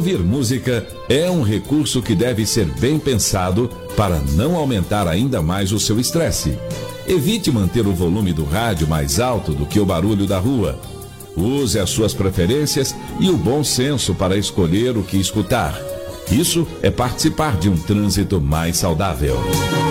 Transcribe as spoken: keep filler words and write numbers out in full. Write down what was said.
Ouvir música é um recurso que deve ser bem pensado para não aumentar ainda mais o seu estresse. Evite manter o volume do rádio mais alto do que o barulho da rua. Use as suas preferências e o bom senso para escolher o que escutar. Isso é participar de um trânsito mais saudável.